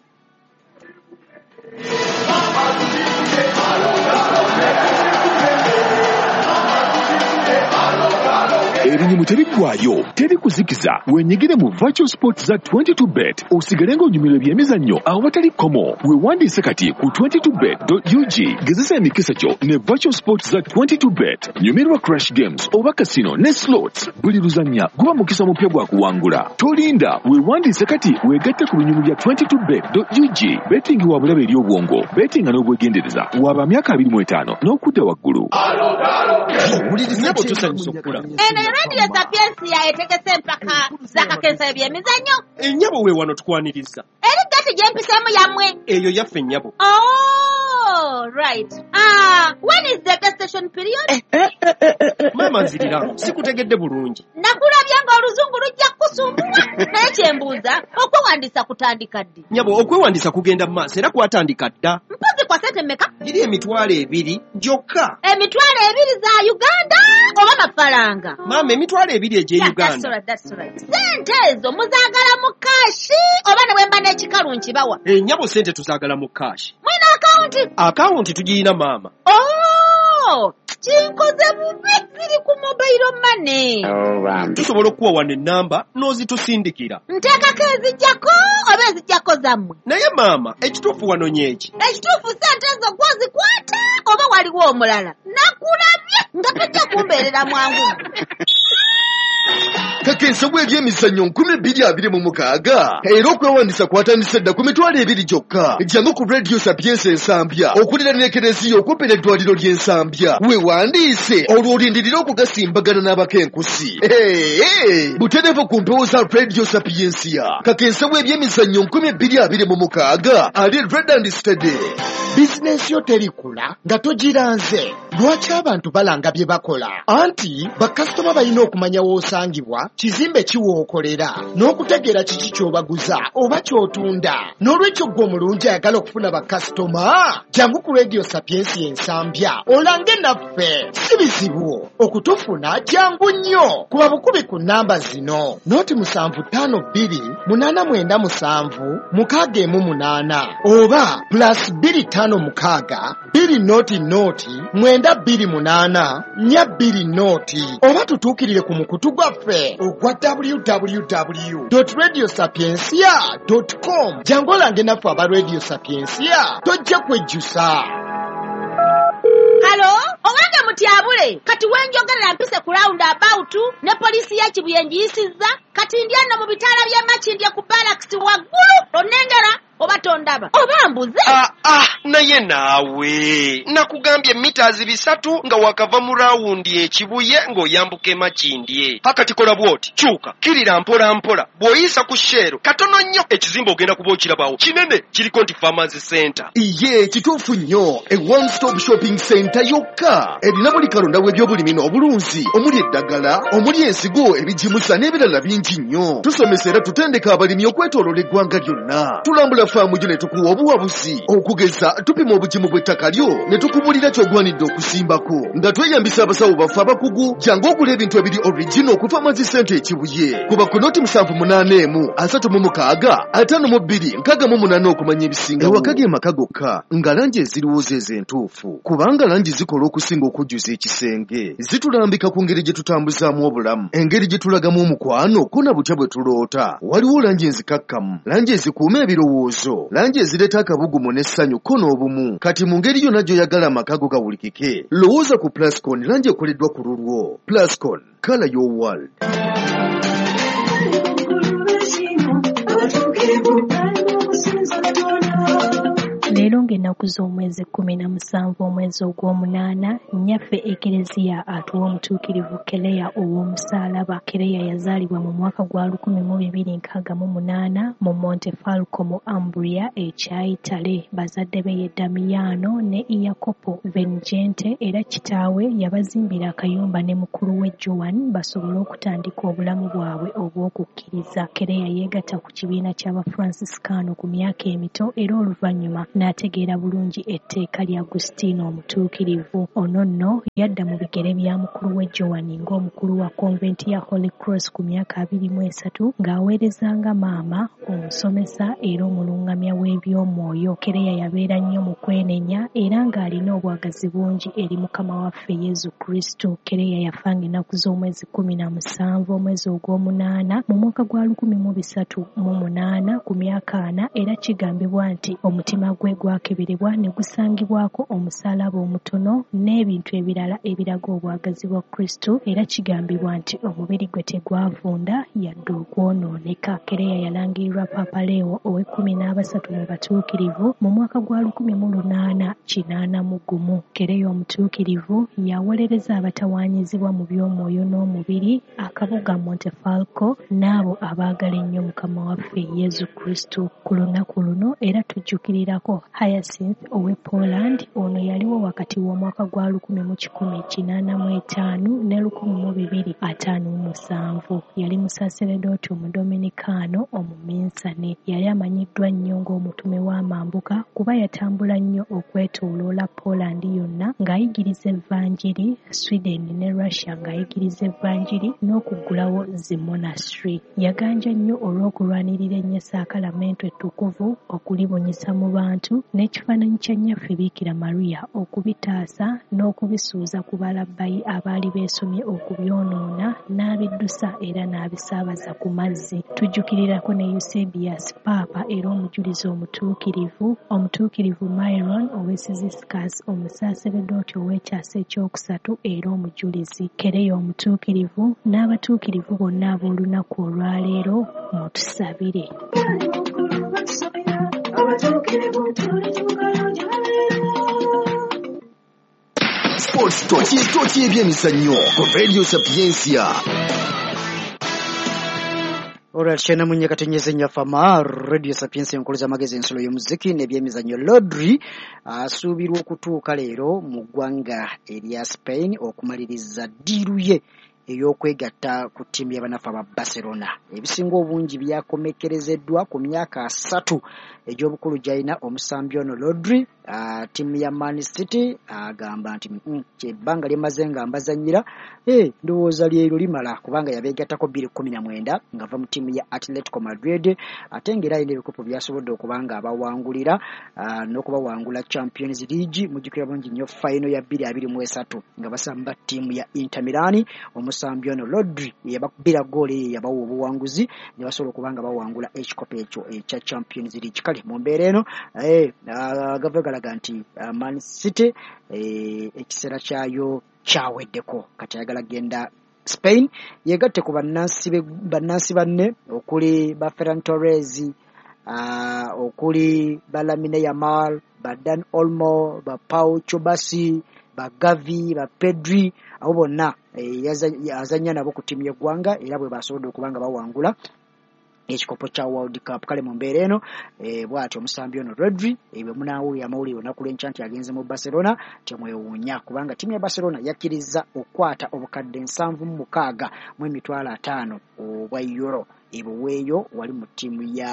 Erinyumu teriggwayo teri kuzikiza wenyigire mu virtual sports za twenty-two bet osigale ng'onyumirwa ebyemizannyo awo watali komo weewandiise kati ku twenty-two bet dot U G gezesa emikisa kyo ne virtual sports za twenty-two bet nyumirwa crash games oba casino ne slots buli luzannya guba mukisa mupya gwa kuwangula tolinda weewandiise kati weegatte ku binyumu bya twenty-two bet dot U G betting wa bulabe eri obwongo bettinga n'obwegendereza waba myaka abiri mu etaano n'okudda waggulu. Eno Radio Sapiensia etegese mpaka zakakensa ebyemizannyo. Ennyabo we wano tukwaniriza. Eri gati gyempisemu yamwe. Eyo yaffe ennyabo. Oh, right. Ah, when is the gestation period? Eh, eh, eh, eh, eh. Mama nzirira, sikutegedde bulungi. Nakulabya nga oluzungu lujja kusumbula. Naye kyembuuza, okwewandiisa kutandika ddi? Nyabo, okwewandiisa kugenda mu maaso era kwatandika dda. Mpozi kwa sente mmeka? Giri emitwalo ebiri gyokka. Emitwalo ebiri za Uganda oba mafaranga? Mama, emitwalo ebiri egye Yeah, Uganda. that's right, that's right. Sente ezo muzaagala mu kashi oba ne bwemba n'ekikalu nkibawa? Ennyabo sente tuzaagala mu kashi. Mwina akawunti? Akawunti tugiyina maama. Oh, kinkoze bubi ziri ku mobile money. Tusobola okuwa wano ennamba n'ozitusindikira. Nteekako ezijjako oba ezijjako zammwe? Naye maama, ekituufu wano nyeki. Ekituufu sente ezo gwozikwata oba waliwo omulala? Nakulabye nga tajja kumbeerera mwangu. Kakensa bw'ebyemizannyo nkumi bbiri abiri mu mukaaga era okwewandiisa kwatandise dda ku mitwalo ebiri gyokka. Jangu ku Radio Sapiensia Ensambya okulira n'ekereziya okumpi n'eddwaliro ly'Ensambya weewandiise olwo olindirira okugasimbagana n'abakenkusi. Hey, butereevu ku mpewo za Radio Sapiensia. Kakensa bw'ebyemizannyo nkumi bbiri abiri mu mukaaga ali Red and Steady. Bizinensi yo terikula nga togiranze. Lwaki abantu balanga bye bakola? Anti bakasitoma balina okumanya w'osangibwa, kizimbe kiwookolera, n'okutegeera kiki ky'obaguza oba ky'otunda. N'olwekyo ggwe omulungi ayagala okufuna bakasitoma, jangu ku Radio Sapiensia Ensambya olange naffe. Si bizibu okutufuna, jangu nnyo. Kuba bukubi ku nnamba zino: noti musanvu ttaano bbiri munaana mwenda musanvu mukaaga emu munaana oba plus bbiri ttaano mukaaga bbiri noti noti mwenda bbiri munaana nnya bbiri noti oba tutuukirire ku mukutu gwaffe ogwa w w w dot radio sapiensia dot com. Jangu olange naffe aba Radio Sapiensia tojja kwejjusa. Halo, owange mutyabule kati wenjogerera mpise ku round about ne polisi ya Kibuye njiyisizza kati ndyano mu bitaala bya Makindye ku barracks waggulu onengera oba tondaba oba mbuze. Ah, ah, naye naawe nakugambye meters bisatu nga wakava mu rawundi ekibuye ng'oyambuka Makindye. Hakati kola bwoti kyuka kirira mpola mpola bw'oyisa ku shero katono nnyo ekizimbe ogenda kuba okirabawo kinene kiriko nti Farmers Center. Iye kituufu nnyo e one stop shopping center yokka erina buli kalonda w'ebyobulimi n'obulunzi omuli eddagala omuli ensigo ebijimusa n'ebirala bingi nnyo. Tusomesa era tutendeka abalimi okwetooloola eggwanga lyonna. Tulambula faamu gyo ne tukuwa obuwabuzi okugeza tupima obugimu bw'ettaka lyo ne tukubulira ky'ogwanidde okusimbako nga tweyambisa abasawo baffe abakugu jangu ogula ebintu ebiri original okuva Mazi Center e Kibuye kuba ku noti musanvu munaana emu asatu mu mukaaga ataano mu bbiri nkaaga mu munaana okumanya ebisinga ewaka g'emaka gokka nga langi eziriwo zezo entuufu kubanga langi zikola okusinga okujjuza ekisenge zitulambika ku ngeri gye tutambuzaamu obulamu engeri gye tulagamu omukwano ko na butya bwe tuloota waliwo langi enzikakkamu langi ezikuuma ebirowoozo langi ezireeta akabugumu n'essanyu ko n'obumu kati mu ngeri yonna gy'oyagala amaka go gawulikike lowooza ku Plascon langi ekoleddwa ku lulwo Plascon color your world. Leero ng'ennaku z'omwezi kkumi na musanvu omwezi ogw'omunaana nnyaffe ekereziya atuwa omutuukirivu Kereya ow'omusaalaba. Kereya yazaalibwa mu mwaka gwa lukumi mu bibiri nkaaga mu munaana mu Montefalco mu Umbria ekya Itale. Bazadde be ye Damiano ne Iacopo Vengente era kitaawe yabazimbira akayumba ne mukulu we Joan basobole okutandika obulamu bwabwe obw'okukkiriza. Kereya yeegatta ku kibiina ky'Abafranciscaano ku myaka emito era oluvannyuma n'ategeera bulungi etteeka lya Agustino omutuukirivu. Ono nno yadda mu bigere bya mukulu we Joan ng'omukulu wa konventi ya Holy Cross ku myaka abiri mu esatu ng'aweerezanga maama omusomesa era omulungamya w'ebyomwoyo. Kereya yabeera nnyo mu kwenenya era ng'alina obwagazi bungi eri Mukama waffe Yezu Kristo. Kereya yafa ng'ennaku z'omwezi kkumi na musanvu omwezi ogw'omunaana mu mwaka gwa lukumi mu bisatu mu munaana ku myaka ana era kigambibwa nti omutima gwe gwakeberebwa ne gusangibwako omusaalaba omutono n'ebintu ebirala ebiraga obwagazi bwa Kristo era kigambibwa nti omubiri gwe tegwavunda yadde okwonooneka. Kereya yalangirirwa Papa Leo ow'ekkumi n'abasatu mu batuukirivu mu mwaka gwa lukumi mu lunaana kinaana mu gumu. Kereya omutuukirivu yawolereza abatawaanyizibwa mu by'omwoyo n'omubiri akabuga Montefalco n'abo abaagala ennyo Mukama waffe Yezu Kristo. Ku lunaku luno era tujjukirirako Hyacinth ow'e Poland. Ono yaliwo wakati w'omwaka gwa lukumi mu kikumi kinaana mu etaano ne lukumi mu bibiri ataano mu musanvu. Yali musaaseredooti omudominikaano omuminsane. Yali amanyiddwa nnyo ng'omutume w'amambuka kuba yatambula nnyo okwetooloola Poland yonna ng'ayigiriza evvanjiri, Sweden ne Russia ng'ayigiriza evvanjiri n'okuggulawo zi monastery. Yaganja nnyo olw'okulwanirira ennyesaakalamento ettukuvu okulibunyisa mu bantu n'ekifaananyi kya nnyaffe Biikira Maria okubitaasa n'okubisuuza ku balabbayi abaali beesomye okubyonoona n'abiddusa era n'abisaabaza ku mazzi. Tujjukirirako ne Eusebius Paapa era omujulizi omutuukirivu omutuukirivu Myron ow'Ciscus omusaaseredooti ow'ekyasa ekyokusatu era omujulizi. Kereya omutuukirivu n'abatuukirivu bonna ab'olunaku olwaleero mutusabire. Sports Talk Talk ebyemizannyo ku Radio Sapiencia. Alright, shena munye katenyeze nyafama Radio Sapiencia nkuluza magezi ensolo y'omuziki n'ebyemizannyo. Lodri asuubirwa okutuuka leero mu ggwanga erya Spain okumaliriza ddiiruye ey'okwegatta ku ttiimu y'abanafu aba Barcelona. Ebisinga obungi byakomekerezeddwa ku myaka asatu egy'obukulu gy'alina omusambi ono Rodri. Uh, ttiimu ya Man City agamba uh, nti mm, ebbanga lyemaze nga mbazannyira eh, ndowooza lyero limala kubanga yabeegattako bbiri kkumi na mwenda ng'ava mu ttiimu ya Atletico Madrid ate ng'era alina ebikopo byasobodde okubanga abawangulira uh, n'okubawangula Champions League. Mujjukira bulungi nnyo final ya bbiri abiri mu esatu nga basamba ttiimu ya Inter Milan. Omusambi ono Rodri yabakubira ggooli yabawa obuwanguzi ne basobola okubanga bawangula ekikopo ekyo ekya Champions League. Kale mu mbeera eno eh, uh, gavagala nti uh, Man City eh, ekiseera kyayo kyaweddeko kati ayagala genda Spain yegatte ku bannansi bannansi banne okuli ba Ferran Torres uh, okuli ba Lamine Yamal, ba Dan Olmo, ba Pau Chobasi, ba Gavi, ba Pedri. Abo bonna eh, yazanya nabo ku ttiimu y'eggwanga era bwe basobodde okubanga bawangula ekikopo kya World Cup. Kale mu mbeera eno eh, bw'atyo omusambi ono Rodri ebyo munaawulira amawulire olunaku lw'enkya nti agenze mu Barcelona temwewuunya kubanga ttiimu ya Barcelona yakkiriza okukwata obukadde nsanvu mu mukaaga mu emitwalo ataano obwa euro ebuweeyo wali mu ttiimu ya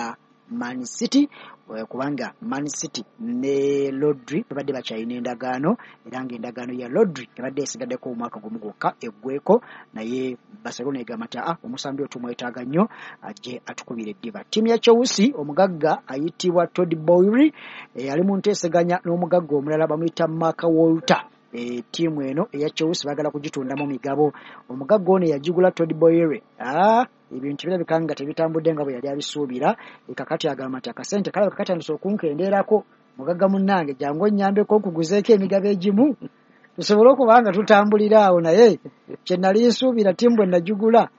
Man City kubanga Man City ne Rodri babadde bakyayina endagaano era ng'endagaano ya Rodri ebadde esigaddeko omwaka gumu gwokka eggweko naye Barcelona egamba nti ah omusambi otumwetaaga nnyo ajje atukubira eddiba. Ttiimu ya Chelsea omugagga ayitibwa Todd Boehly ali mu nteeseganya n'omugagga omulala bamuyita Mark Walter. E tiimu eno eya Chelsea bagala kugitundamu migabo. Omugagga ono yagigula Todd Boehly. Ah ebintu birabika nga tebitambudde nga bwe yali abisuubira ekakati agamba nti akasente kale kakatandise okunkendeerako mugagga munnange jangu onnyambeko okuguzeeko emigabo egimu tusobole okuba nga tutambulira awo naye kye nali nsuubira ttiimu bwe nagigula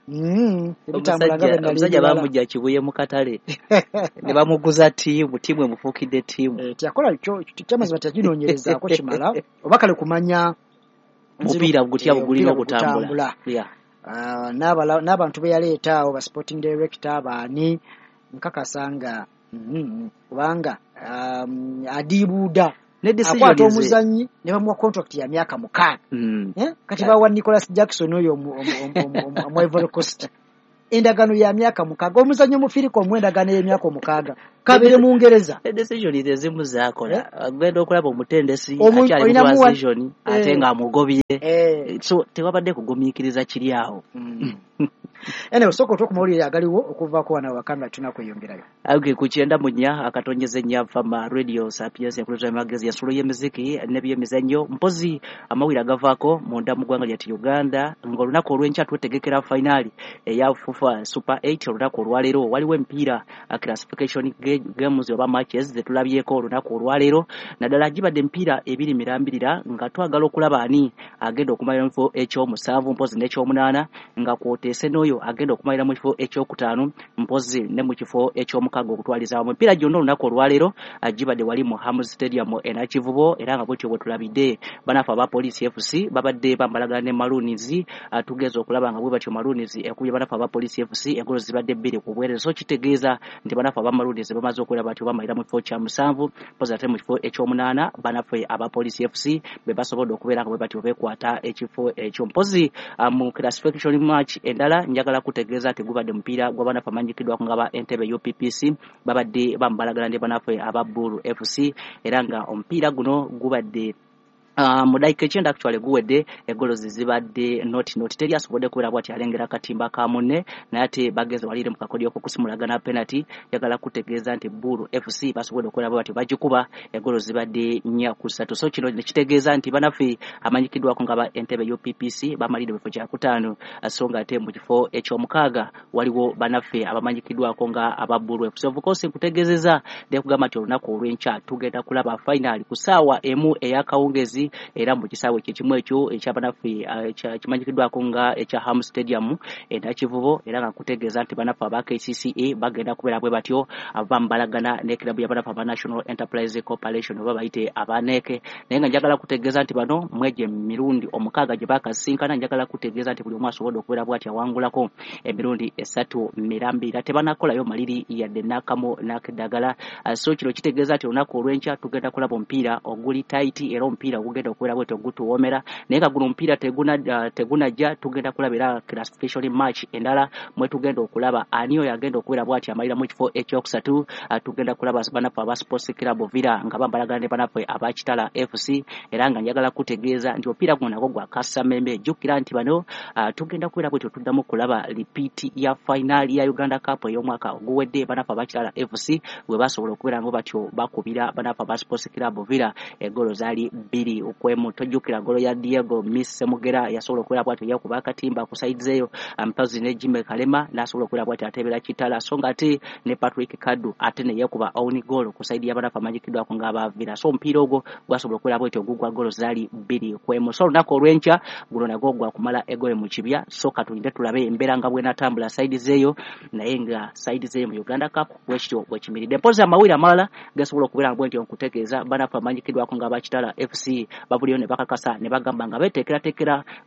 omusajja bamujja Kibuye mu katale ne bamuguza ttiimu ttiimu emufuukidde ttiimu tiyakola kyamazima tiyaginoonyerezaako kimala oba kale kumanya mupiira gutya bugulina okutambula Uh, n'abala n'abantu be yaleeta awo ba sporting director baani nkakasa nga mm, kubanga um, adibuuda akwata omuzannyi ne bamuwa contract ya myaka mukaaga mm. eh? kati bawa Nicholas Jackson oyo mu Ivory Coast endagano ya myaka mukaaga omuzannyi omufiriko omwendagano y'emyaka omukaaga kabere mu Ngereza decision ezimu zaakola agenda okulaba omutendesi akyali mu decision ate nga amugobye so tewabadde kugumiikiriza kiri awo ene osoko tokumawulire agaliwo okuva ku wana wakanda tunakweyongerayo age ku kyenda munya akatonyeze nya fama radio sapiens yakuleta magazine yasulo y'emiziki n'ebyemizannyo mpozi amawira agavaako mu ndamu gwanga lya Uganda ng'olunaku olw'enkya twetegekera finali eya FIFA Super eight olunaku olwaleero waliwo empiira classification games oba matches zetulabyeko olunaku olwaleero naddala gibadde empiira ebiri mirambirira nga twagala okulaba ani agenda okumalira mu kifo ekyomusanvu mpozi n'ekyomunaana nga kwoteese n'oyo agenda okumalira mu kifo ekyokutaano mpozi ne mu kifo ekyomukaaga okutwaliza awamu empiira gyonna olunaku olwaleero gibadde wali mu Hamu Stadium e Nakivubo era nga bwetyo bwe tulabidde banafu aba Police F C babadde bambalagana ne Maroons tugeza okulaba nga bwe batyo Maroons ekubye banafu aba Police F C egolo zibadde bbiri ku bwerezo so kitegeeza nti banafu aba Maroons bamaze okulaba batyo bamalira mu kifo kya musanvu mpozi ate mu kifo ekyomunaana banafu aba Police F C be basobodde okubeera nga bwe batyo bekwata ekifo ekyo mpozi mu classification match endala njagala kutegeeza nti gubadde mupiira gw'abanafu amanyikiddwako nga ba Entebbe U P P C babadde bambalagana ne banafu aba Bulu F C era nga omupiira guno gubadde Uh, mudaika ekyenda actually guwedde egolo zibadde not not teri asobodde kubeera bwati alengera katimba ka munne naye ate bageze walire mu kakodi okusimulagana penalty yagala kutegeeza nti Bulu F C basobodde okubeera bwati bagikuba egolo zibadde nnya ku ssatu so kino nekitegeeza nti banafi amanyikiddwako nga ba Entebbe U P P C bamalire mu kifo kya kutaano songa ate mu kifo ekyomukaaga waliwo banafi abamanyikiddwako nga aba Bulu F C of course kutegeezeza de kugamba nti olunaku olw'enkya tugenda kulaba final ku ssaawa emu eyakawungezi era mu kisaawe kikimu ekyo ekyabanafi kimanyikiddwako nga ekya Hamu Stadium e Nakivubo era nga kutegeeza nti banafu aba K C C A bagenda kubeera bwe batyo abambalagana ne kilabu ya banafu aba National Enterprise Corporation oba bayite abaneke naye nga njagala kutegeeza nti bano mweje mirundi omukaaga gye bakasinkana njagala kutegeeza nti buli omu asobodde okubeera bw'ati awangulako emirundi esatu mirambira tebanakolayo maliri yadde nakamo nakiddagala so kino kitegeeza nti olunaku olw'enkya tugenda kulaba omupiira oguli taiti era omupiira ogugenda okubeera bwetyo gutuwoomera naye nga guno omupiira teguna uh, tegunajja tugenda kulabira classification match endala mwe tugenda okulaba ani oyo agenda okubeera bw'ati amalira mu kifo ekyokusatu uh, tugenda kulaba banafu aba Sports Club Villa nga bambalagana ne banafu aba Kitala F C era nga njagala kutegeeza nti omupiira guno nagwo gwa Kasamembe jjukira nti bano uh, tugenda kubeera bwetyo tuddamu kulaba repeat ya final ya Uganda Cup ey'omwaka oguwedde banafu aba Kitala F C bwe basobola okubeera ngo batyo bakubira banafu aba Sports Club Villa egolo zaali bbiri okwemu tojjukira golo ya Diego Mise Mugera yasobola okubeera bwatyo yakuba akatimba ku sides eyo mpazi ne Jimmy Kalema nasobola okubeera bwatyo atebera Kitala songa ate ne Patrick Kadu ate ne yakuba own goal ku side ya banafu amanyikiddwako nga abavira so omupiira ogwo gwasobola okubeera bwatyo gugwa golo zaali bbiri okwemu so olunaku olw'enkya guno nagwo gwakumala egole mu kibya so katulinde tulabe embeera nga bwenatambula sides eyo naye nga sides eyo mu Uganda Cup bwekityo bwekimiridde mpozi amawira amalala gasobola okubeera bwentyo okutegeeza banafu amanyikiddwako nga abakitala F C babuliyo ne bakakasa ne bagamba nga beteekerateekera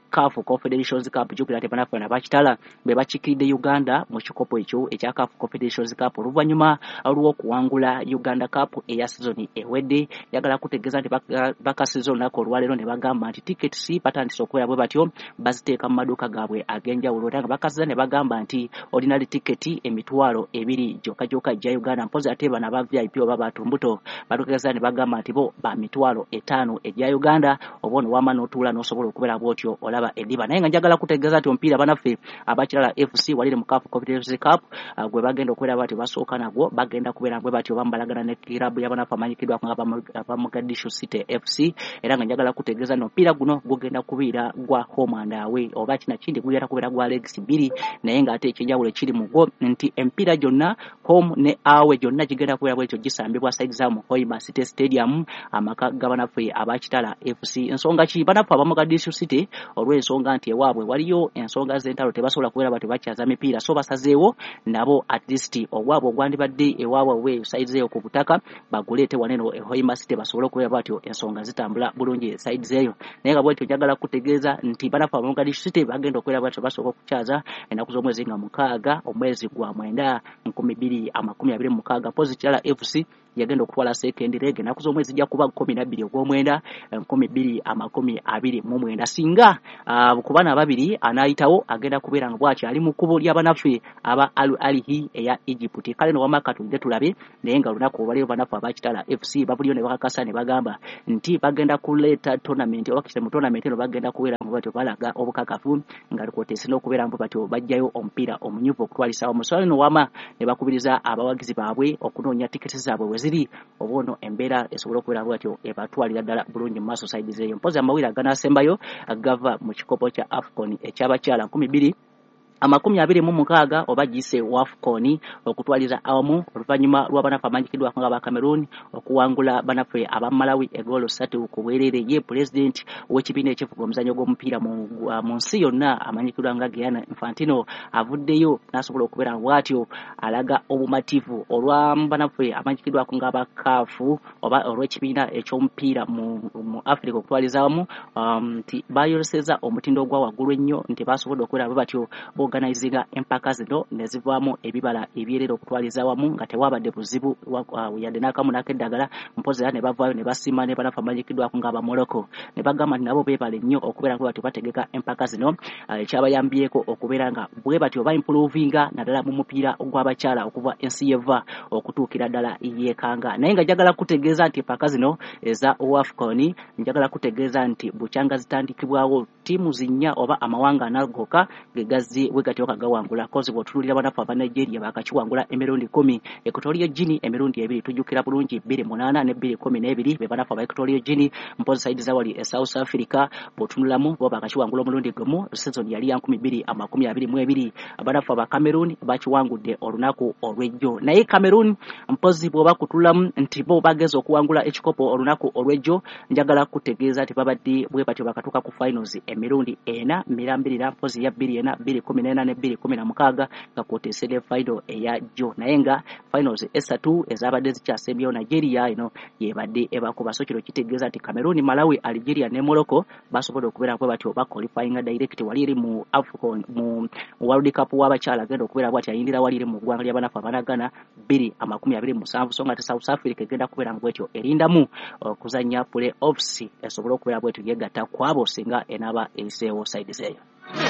C A F Confederations Cup Jupiter tebanafuna abakitala be bakikidde Uganda mu kikopo ekyo ekya C A F Confederations Cup oluvannyuma olw'okuwangula Uganda Cup eya season ewedde. Yagala kutegeeza nti baka season nako olwaleero ne bagamba nti tickets batandise okubeera bwe batyo baziteeka mu maduuka gaabwe ag'enjawulo era nga bakasiza ne bagamba nti ordinary ticket emitwalo ebiri gyokka gyokka gya Uganda mpozi ate bana ba V I P oba batumbuto bategeeza ne bagamba nti bo ba mitwalo etaano egya Uganda oba ono wama n'otuula n'osobola okubeera bw'otyo olaba ediba. Naye nga njagala kutegeeza nti omupiira banaffe abakirala F C walire mu C A F Confederations Cup uh, gwe bagenda okubeera bati basooka nagwo bagenda kubeera bwe batyo bambalagana ne kirabu y'abanafu amanyikiddwa nga Mogadishu City F C era nga njagala kutegeeza nti omupiira guno gugenda kubeera gwa home and away oba kina kindi gugenda kubeera gwa legs bbiri naye nga ate ekyenjawulo kiri mu gwo nti empiira gyonna home ne away gyonna gigenda kubeera bwekyo gisambibwa side za mu Hoima City Stadium amaka g'abanafu abakitala F C. Ensonga ki banafu aba Mogadishu City olw'ensonga nti ewaabwe waliyo ensonga z'entalo tebasobola kubeera bati bakyaza mipiira so basazeewo nabo at least obwabwe ogwandibadde ewaabwe we side eyo ku butaka baguleete waneno e Hoima City basobole okubeera batyo ensonga zitambula bulungi side eyo. Naye nga bwetyo njagala kutegeeza nti banafu aba Mogadishu City bagenda okubeera batyo basobola okukyaza ennaku z'omwezi nga mukaaga omwezi gwa mwenda nkumi bbiri amakumi abiri mu mukaaga pozi kirala F C yagenda okutwala second leg ennaku z'omwezi zijja kuba kkumi na bbiri ogw'omwenda nkumi bbiri amakumi abiri mu mwenda singa uh, ku bana babiri anaayitawo agenda kubeera nga bw'atyo ali mu kkubo ly'abanaffe aba Al Ahly eya Egypt. Kale no wamaka tulide tulabe naye nga lunaku obaleero banafu abakitala F C babuliyo ne bakakasa ne bagamba nti bagenda kuleeta tournament oba kitemu tournament eno bagenda kubeera mu batyo balaga obukakafu nga likootesi n'okubeera mu batyo bajjayo omupiira omunyuvu okutwalisa omuswala no wama ne bakubiriza abawagizi baabwe okunoonya tiketi zaabwe we ziri obono embeera esobola okubeera bwatyo ebatwalira ddala bulungi mu maaso side zeeyo. Mpozi amawira aganaasembayo agava mu kikopo kya AFCON ekyabakyala nkumi bbiri amakumi abiri mu mukaaga oba gise wafcon okutwaliza awamu oluvannyuma lw'abanafu amanyikiddwa nga aba Cameroon okuwangula banaffe aba Malawi egolo ssatu ku bwereere ye president w'ekibiina ekifuga omuzannyo gw'omupiira mu, uh, mu nsi yonna amanyikiddwa nga Gianni Infantino avuddeyo n'asobola okubeera bw'atyo alaga obumativu olwa banaffe amanyikiddwa nga aba C A F oba olw'ekibiina eky'omupiira mu, mu Africa okutwaliza awamu nti um, bayoleseza omutindo ogwa waggulu ennyo nti basobodde okubeera batyo organizinga empaka zino nezivaamu ebibala ebyerera okutwaliza awamu nga tewabadde buzibu uh, yadde n'akamu n'akeddagala mpozi era ne bavaayo ne basima ne banafu amanyikiddwako nga aba Morocco ne bagamba nti nabo beebale nnyo okubeera nga batyo bategeka empaka zino uh, ekyabayambyeko okubeera nga bwe batyo baimprovinga naddala mu mupiira ogw'abakyala okuva ensi yeva okutuukira ddala yeekanga. Naye nga njagala kutegeeza nti empaka zino eza WAFCON njagala kutegeeza nti bukyanga zitandikibwawo ttiimu zinnya oba amawanga anagoka gegazi wegatyoka gawangula kozi bw'otunuulira banafu aba Nigeria bakakiwangula emirundi kumi Equatorial Guinea emirundi ebiri tujjukira bulungi bbiri munaana ne bbiri kumi n'ebiri be banafu aba Equatorial Guinea mpozi saidi zawali e South Africa bw'otunulamu bo bakakiwangula omulundi gumu season yali ya nkumi bbiri amakumi abiri mu ebiri abanafu aba Cameroon bakiwangudde olunaku olw'ejjo. Naye Cameroon mpozi bw'oba kutulamu nti bo bageza okuwangula ekikopo olunaku olw'ejjo njagala kutegeeza nti babadde bwe batyo bakatuuka ku finals emirundi ena mirambirira mpozi ya bbiri ena bbiri kumi n'ena ne bbiri kumi na mukaaga nga kwoteesedde final eya jjo. Naye nga finals esatu ezabadde zikyasembyewo Nigeria eno yebadde ebakuba so kino kitegeeza nti Cameroon, Malawi, Algeria ne Morocco basobodde okubeera bwe batyo baqualifyinga direct wali eri mu AFCON mu World Cup w'abakyala agenda okubeera bw'ati ayindira wali eri mu ggwanga ly'abanafu abanagana bbiri amakumi abiri mu musanvu so nga te South Africa egenda kubeera mu bwetyo erindamu okuzannya play offs esobole okubeera bwetyo yegatta kwabo singa enaaba eriseewo side zeeyo.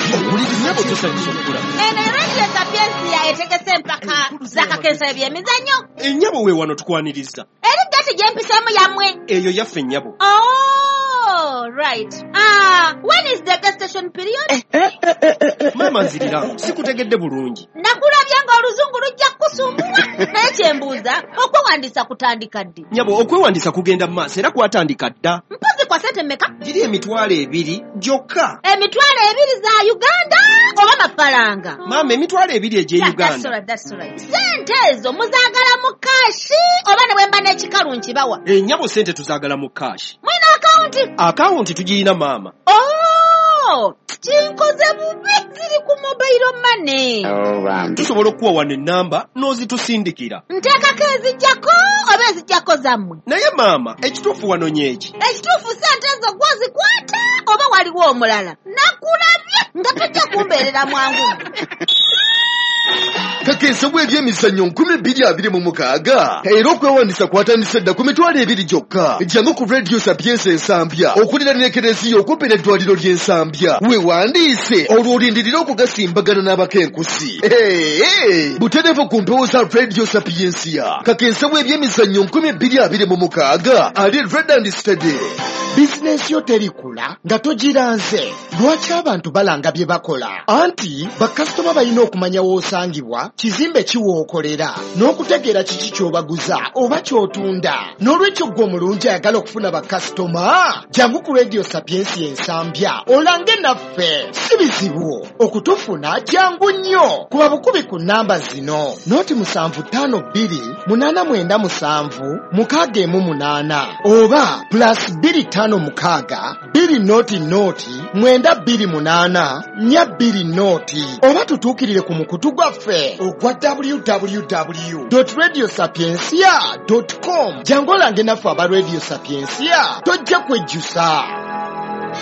Eno radio Sapiensia etegese empaka z'akakensa eby'emizannyo. Ennyabo we wano tukwaniriza. Eri gati gye mpiseemu yammwe. Eyo yaffe ennyabo. Oh, right. Ah, when is the gestation period? Mama nzirira, sikutegedde bulungi. Nakulabya nga oluzungu lujja kusumbula. Naye kyembuuza, okwewandiisa kutandika ddi? Nyabo, okwewandiisa kugenda mu maaso era kwatandika dda. Mpozi kwa sente mmeka? Giri emitwalo ebiri gyokka. Emitwalo ebiri za Uganda oba mafaranga? Mama, emitwalo ebiri egye Yeah, Uganda. that's right, that's right. Sente ezo muzaagala mu kashi oba ne bwemba n'ekikalu nkibawa? Ennyabo sente tuzaagala mu kashi. Mwina akawunti? Akawunti tugirina maama. Oh, kinkoze bubi ziri ku mobile money. Tusobola okuwa wano ennamba n'ozitusindikira. Nteekako ezijjako oba ezijjako zammwe? Naye maama, ekituufu wano nyeeki. Ekituufu sente ezo gw'ozikwata oba wali okuwa omulala nakulabye nga tajja kumbeerera mwangu. Kakensa bw'ebyemizannyo nkumi bbiri abiri mu mukaaga era okwewandiisa kwatandise dda ku mitwalo ebiri gyokka. Jangu ku Radio Sapienza Ensambya okuliraana Ekereziya okumpi n'eddwaliro ly'Ensambya. Weewandiise olwo olindirira okugasimbagana n'abakenkusi. Butereevu ku mpewo za Radio Sapienza. Kakensa bw'ebyemizannyo nkumi bbiri abiri mu mukaaga ali Red and Steady. Bizinensi yo terikula nga togiranze. Lwaki abantu balanga bye bakola? Anti bakasitoma balina okumanya w'osangibwa, kizimbe kiwookolera, n'okutegeera kiki ky'obaguza oba ky'otunda. N'olwekyo ggwe omulungi ayagala okufuna bakasitoma, jangu ku Radio Sapienza Ensambya olange naffe. Si bizibu okutufuna, jangu nnyo. Kuba bukubi ku nnamba zino: noti musanvu ttaano bbiri munaana mwenda musanvu mukaaga emu munaana oba plus bbiri ttaano mukaaga bbiri noti noti mwenda bbiri munaana nnya bbiri noti, oba tutuukirire ku mukutu gwaffe ogwa w w w dot radio sapiensia dot com. Jangu olange naffe aba Radio Sapienza, tojja kwejjusa.